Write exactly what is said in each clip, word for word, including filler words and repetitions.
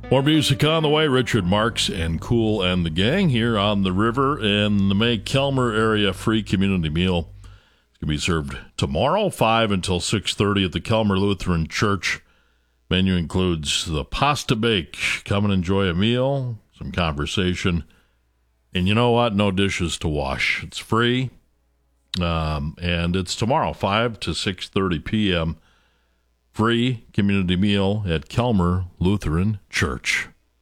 More music on the way. Richard Marks and Cool and the gang here on the river in the May-Kelmer area. Free community meal. It's going to be served tomorrow, five until six thirty at the Kelmer Lutheran Church. Menu includes the pasta bake. Come and enjoy a meal, some conversation. And you know what? No dishes to wash. It's free. Um, and it's tomorrow, five to six thirty p.m. Free community meal at Kelmer Lutheran Church.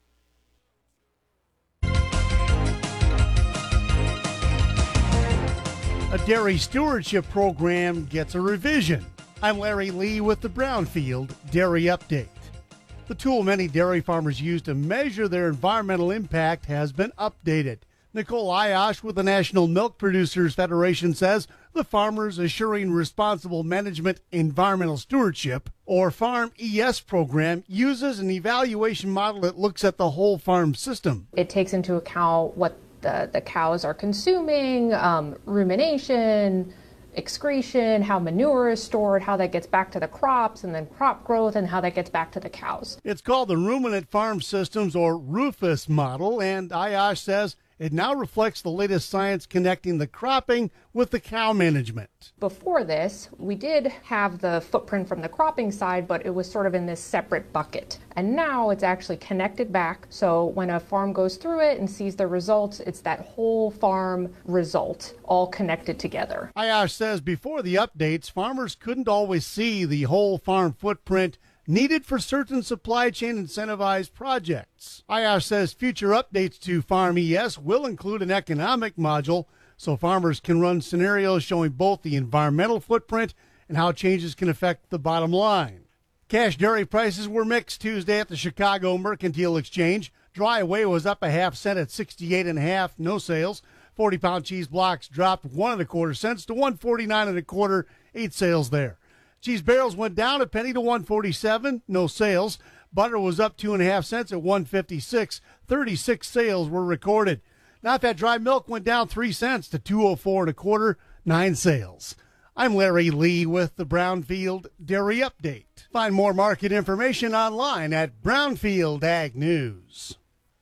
A dairy stewardship program gets a revision. I'm Larry Lee with the Brownfield Dairy Update. The tool many dairy farmers use to measure their environmental impact has been updated. Nicole Ayash with the National Milk Producers Federation says the Farmers Assuring Responsible Management Environmental Stewardship, or Farm E S program, uses an evaluation model that looks at the whole farm system. It takes into account what the, the cows are consuming, um, rumination, excretion, how manure is stored, how that gets back to the crops, and then crop growth, and how that gets back to the cows. It's called the Ruminant Farm Systems, or RUFUS model, and Ayash says it now reflects the latest science connecting the cropping with the cow management. Before this, we did have the footprint from the cropping side, but it was sort of in this separate bucket. And now it's actually connected back. So when a farm goes through it and sees the results, it's that whole farm result all connected together. Ayash says before the updates, farmers couldn't always see the whole farm footprint needed for certain supply chain incentivized projects. Ayash says future updates to Farm E S will include an economic module so farmers can run scenarios showing both the environmental footprint and how changes can affect the bottom line. Cash dairy prices were mixed Tuesday at the Chicago Mercantile Exchange. Dry whey was up a half cent at sixty-eight and a half, no sales. forty-pound cheese blocks dropped one and a quarter cents to one forty-nine and a quarter, eight sales there. Cheese barrels went down a penny to one forty-seven, no sales. Butter was up two and a half cents at one fifty-six, thirty-six sales were recorded. Not-fat dry milk went down three cents to two oh four and a quarter, nine sales. I'm Larry Lee with the Brownfield Dairy Update. Find more market information online at Brownfield Ag News.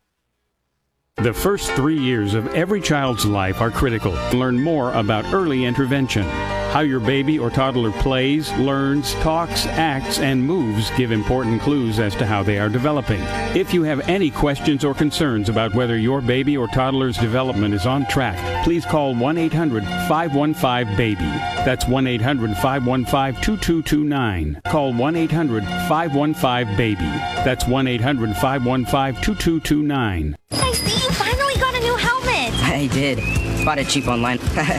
The first three years of every child's life are critical. Learn more about early intervention. How your baby or toddler plays, learns, talks, acts, and moves give important clues as to how they are developing. If you have any questions or concerns about whether your baby or toddler's development is on track, please call one eight hundred five one five baby. That's one eight hundred five one five two two two nine. Call one eight hundred five one five baby. That's one eight hundred five one five two two two nine. I see you finally got a new helmet. I did. Bought it cheap online.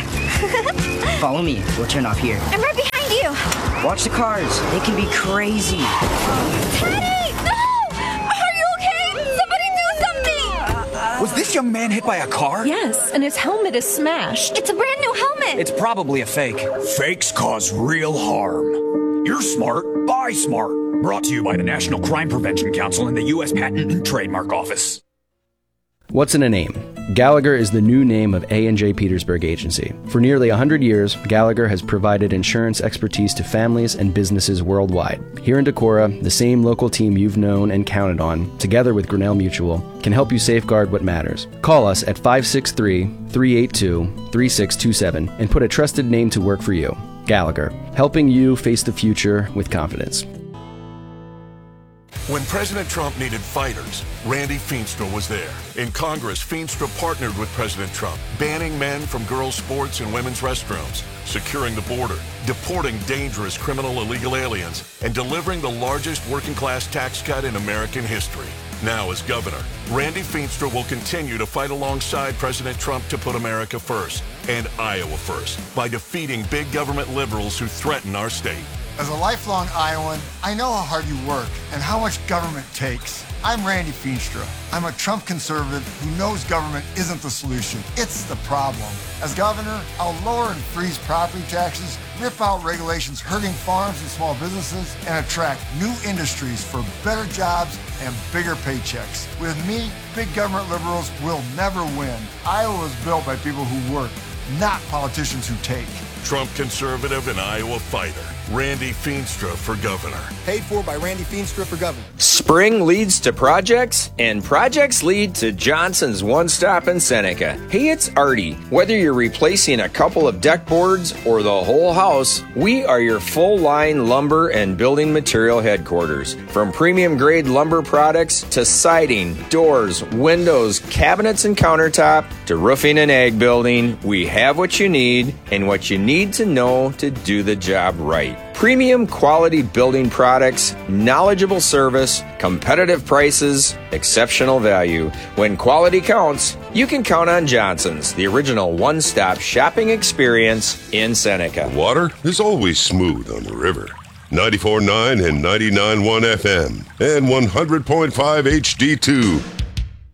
Follow me. We'll turn off here. I'm right behind you. Watch the cars. They can be crazy. Teddy! No! Are you okay? Somebody do something! Was this young man hit by a car? Yes, and his helmet is smashed. It's a brand new helmet. It's probably a fake. Fakes cause real harm. You're smart. Buy smart. Brought to you by the National Crime Prevention Council and the U S Patent and Trademark Office. What's in a name? Gallagher is the new name of A and J Petersburg Agency. For nearly one hundred years, Gallagher has provided insurance expertise to families and businesses worldwide. Here in Decorah, the same local team you've known and counted on, together with Grinnell Mutual, can help you safeguard what matters. Call us at five six three, three eight two, three six two seven and put a trusted name to work for you. Gallagher, helping you face the future with confidence. When President Trump needed fighters, Randy Feenstra was there. In Congress, Feenstra partnered with President Trump, banning men from girls' sports and women's restrooms, securing the border, deporting dangerous criminal illegal aliens, and delivering the largest working-class tax cut in American history. Now, as governor, Randy Feenstra will continue to fight alongside President Trump to put America first and Iowa first by defeating big government liberals who threaten our state. As a lifelong Iowan, I know how hard you work and how much government takes. I'm Randy Feenstra. I'm a Trump conservative who knows government isn't the solution, it's the problem. As governor, I'll lower and freeze property taxes, rip out regulations hurting farms and small businesses, and attract new industries for better jobs and bigger paychecks. With me, big government liberals will never win. Iowa was built by people who work, not politicians who take. Trump conservative and Iowa fighter. Randy Feenstra for governor. Paid for by Randy Feenstra for governor. Spring leads to projects, and projects lead to Johnson's One Stop in Seneca. Hey, it's Artie. Whether you're replacing a couple of deck boards or the whole house, we are your full-line lumber and building material headquarters. From premium-grade lumber products to siding, doors, windows, cabinets, and countertop to roofing and ag building, we have what you need and what you need to know to do the job right. Premium quality building products, knowledgeable service, competitive prices, exceptional value. When quality counts, you can count on Johnson's, the original one-stop shopping experience in Seneca. Water is always smooth on the river. ninety-four point nine and ninety-nine point one F M and one hundred point five H D two.